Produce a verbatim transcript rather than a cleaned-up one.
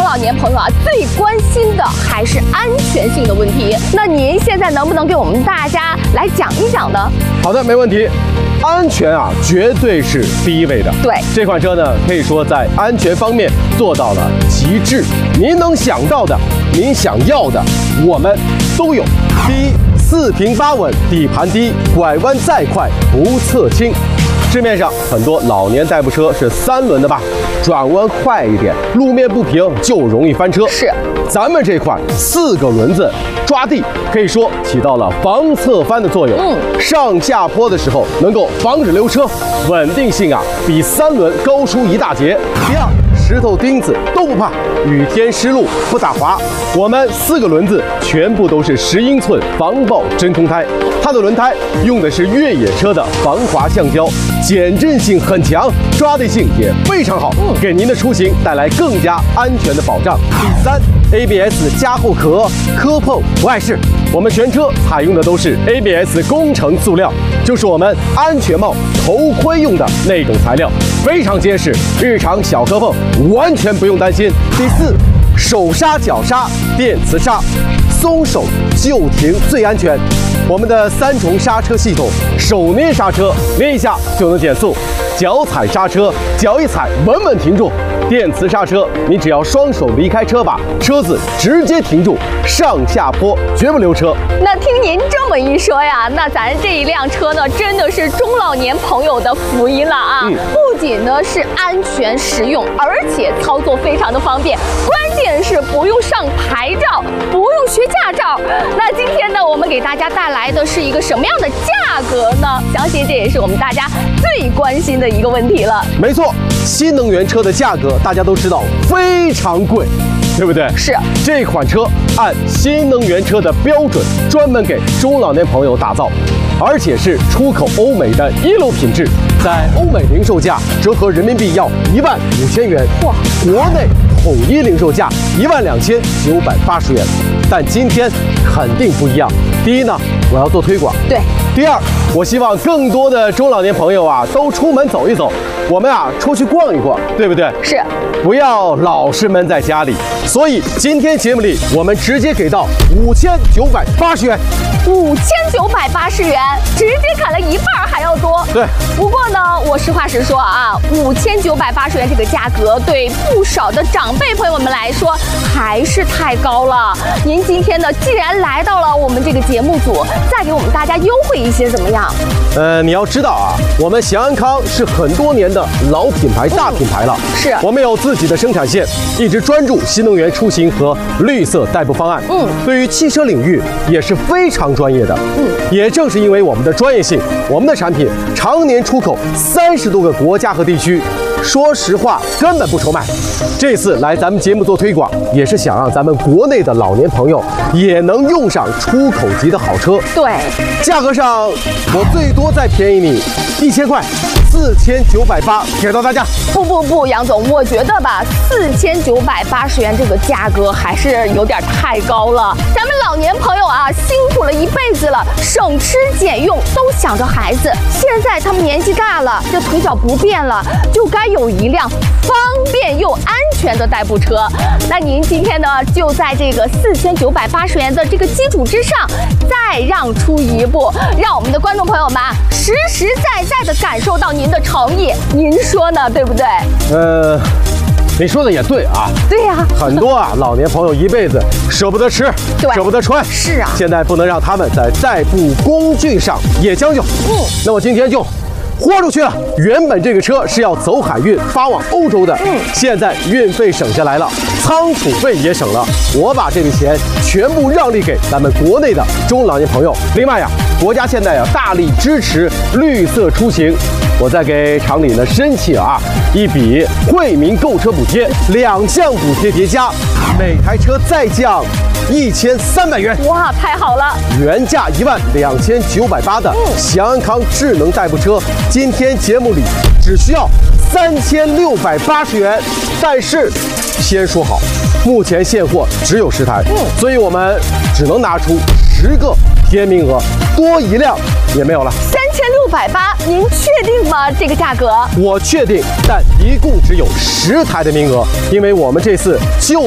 老年朋友啊最关心的还是安全性的问题。那您现在能不能给我们大家来讲一讲呢？ 好的，没问题。安全啊，绝对是第一位的。 对， 这款车呢，可以说在安全方面做到了极致。您能想到的，您想要的，我们都有。第一，四平八稳，底盘低，拐弯再快不侧倾。市面上很多老年代步车是三轮的吧，转弯快一点，路面不平就容易翻车。 是， 咱们这款四个轮子抓地，可以说起到了防侧翻的作用。嗯，上下坡的时候能够防止溜车，稳定性啊比三轮高出一大截。第二，石头钉子都不怕，雨天湿路不打滑。我们四个轮子全部都是十英寸防爆真空胎，它的轮胎用的是越野车的防滑橡胶，减震性很强，抓地性也非常好，给您的出行带来更加安全的保障。第三 ，A B S 加厚壳，磕碰不碍事。我们全车采用的都是 A B S 工程塑料，就是我们安全帽、头盔用的那种材料，非常结实，日常小磕碰完全不用担心。第四，手刹、脚刹、电磁刹，松手就停最安全。我们的三重刹车系统，手捏刹车，捏一下就能减速；脚踩刹车，脚一踩稳稳停住。电磁刹车，你只要双手离开车把，车子直接停住，上下坡绝不溜车。 那听您这么一说呀，那咱这一辆车呢，真的是中老年朋友的福音了啊！嗯、不仅呢是安全实用，而且操作非常的方便，关键是不用上牌照，不用学驾照。那今天呢，我们给大家带来的是一个什么样的价格呢？相信这也是我们大家最关心的一个问题了。 没错，新能源车的价格大家都知道非常贵，对不对？ 是。 这款车按新能源车的标准，专门给中老年朋友打造，而且是出口欧美的一流品质，在欧美零售价折合人民币要一万五千元，哇！国内统一零售价一万两千九百八十元。但今天肯定不一样。第一呢，我要做推广。 对。 第二，我希望更多的中老年朋友啊，都出门走一走，我们啊出去逛一逛，对不对？ 是。 不要老是闷在家里。所以今天节目里，我们直接给到五千九百八十元。 五千九百八十元，直接砍了一半还要多。 对。 不过呢，我实话实说啊，五千九百八十元这个价格，对不少的长辈朋友们来说还是太高了。您今天呢，既然来到了我们这个节目组，再给我们大家优惠一些，怎么样？ 呃，你要知道啊，我们祥安康是很多年的老品牌、大品牌了。 嗯、是。 我们有自己的生产线，一直专注新能源出行和绿色代步方案。嗯。对于汽车领域也是非常专业的。嗯。也正是因为我们的专业性，我们的产品常年出口三十多个国家和地区。说实话，根本不愁卖。这次来咱们节目做推广，也是想让咱们国内的老年朋友也能用上出口级的好车。 对， 价格上我最多再便宜你一千块，四千九百八给到大家。 不不不，杨总，我觉得吧，四千九百八十元这个价格还是有点太高了。咱们老年朋友啊，辛苦了一辈子了，省吃俭用，都想着孩子。现在他们年纪大了，这腿脚不便了，就该有一辆方便又安全的代步车。那您今天呢，就在这个四千九百八十元的这个基础之上，再让出一步，让我们的观众朋友们啊，实实在在的感受到您的诚意。您说呢，对不对？ 呃。你说的也对啊， 对呀、啊， 很多啊老年朋友一辈子舍不得吃，舍不得穿， 是啊， 现在不能让他们在代步工具上也将就。嗯，那我今天就豁出去了。原本这个车是要走海运发往欧洲的，嗯，现在运费省下来了，仓储费也省了，我把这个钱全部让利给咱们国内的中老年朋友。另外呀，国家现在呀大力支持绿色出行。我再给厂里呢申请啊一笔惠民购车补贴，两项补贴叠加，每台车再降一千三百元。 哇，太好了！ 原价一万两千九百八的祥安康智能代步车，今天节目里只需要三千六百八十元。但是先说好，目前现货只有十台，嗯，所以我们只能拿出十个贴名额，多一辆也没有了。 三千六百八，您确定吗？这个价格？ 我确定，但一共只有十台的名额，因为我们这次就